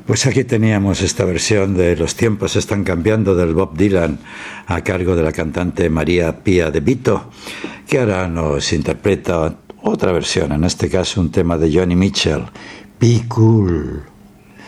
Pues aquí teníamos esta versión de Los tiempos están cambiando del Bob Dylan a cargo de la cantante María Pía de Vito, que ahora nos interpreta otra versión, en este caso un tema de Joni Mitchell, Be Cool.